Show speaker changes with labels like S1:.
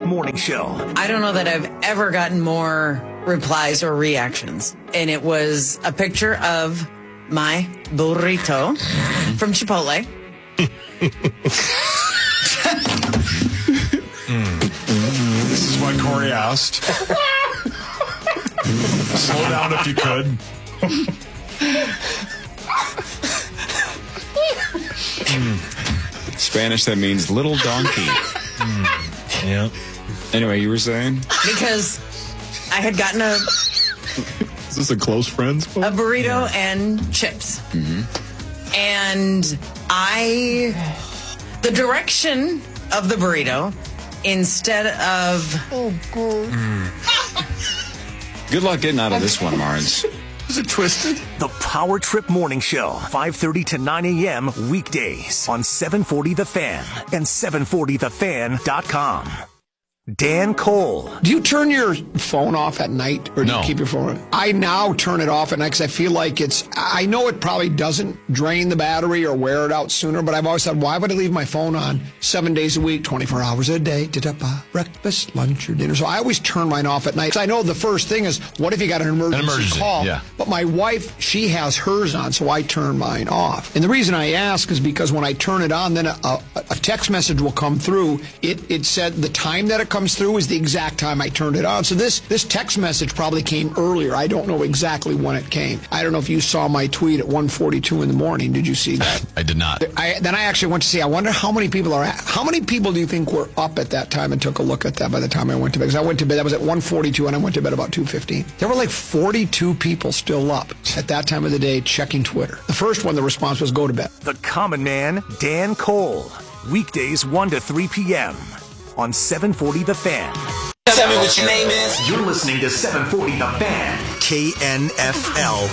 S1: Morning Show.
S2: I don't know that I've ever gotten more replies or reactions. And it was a picture of my burrito from Chipotle.
S3: This is why Corey asked. Slow down if you could.
S4: Spanish, that means little donkey.
S3: Yeah.
S4: Anyway, you were saying?
S2: Because I had gotten a
S3: Is this a close friends?
S2: burrito and chips. And the direction of the burrito, instead of...
S4: Good luck getting out of this one, Marnes.
S3: Is it twisted?
S1: The Power Trip Morning Show, 5:30 to 9 a.m. weekdays on 740 The Fan and 740thefan.com. Dan Cole.
S5: Do you turn your phone off at night, or do you keep your phone on? I now turn it off at night because I feel like I know it probably doesn't drain the battery or wear it out sooner, but I've always thought, why would I leave my phone on 7 days a week, 24 hours a day, breakfast, lunch, or dinner? So I always turn mine off at night. I know the first thing is, what if you got an emergency call?
S3: Yeah.
S5: But my wife, she has hers on, so I turn mine off. And the reason I ask is because when I turn it on, then a text message will come through. It said the time that it comes through is the exact time I turned it on. So this text message probably came earlier. I don't know exactly when it came. I don't know if you saw my tweet at 1:42 in the morning. Did you see that?
S3: I did not.
S5: Then I actually went to see. I wonder how many people do you think were up at that time and took a look at that by the time I went to bed? Because I went to bed, that was at 1:42, and I went to bed about 2:15. There were like 42 people still up at that time of the day checking Twitter. The first one, the response was, go to bed.
S1: The Common Man, Dan Cole. Weekdays 1 to 3 p.m. on 740 The Fan.
S6: Tell me what your name is.
S1: You're listening to 740 The Fan. KNFL.